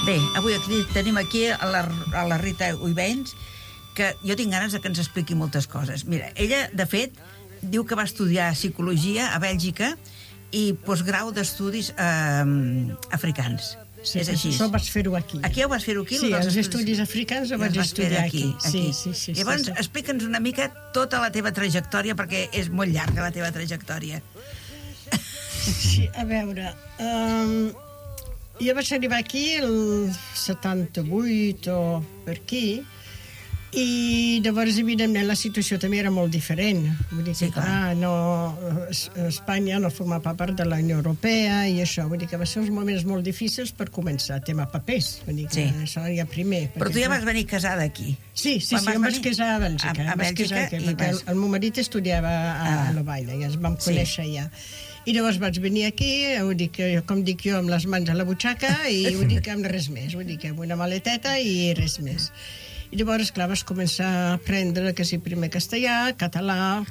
Bé, avui tenim aquí a la Rita Uibens, que jo tinc ganes que ens expliqui moltes coses. Mira, ella, de fet, diu que va estudiar psicologia a Bèlgica i postgrau d'estudis africans. Sí, és així. això vaig fer-ho aquí. Aquí ho vas fer-ho aquí? Sí, els estudis africans ho vaig estudiar aquí. Sí. Llavors, explica'ns una mica tota la teva trajectòria, perquè és molt llarga la teva trajectòria. Sí, a veure... jo vaig arribar aquí el 78 o per aquí, i llavors, evidentment, la situació també era molt diferent. Vull dir que, Espanya no formava part de la Unió Europea i això, vull dir que va ser uns moments molt difícils per començar, tema papers, vull dir que això ja primer. Però tu ja vas venir casada aquí. Sí, jo em vaig casar a Bèlgica. A Bèlgica, perquè el meu marit estudiava a Lovaina, ja ens vam conèixer ja. I llavors vaig venir aquí, com dic jo, amb les mans a la butxaca i amb res més, amb una maleteta i res més. I llavors, clar, vas començar a aprendre que sí, primer castellà, català,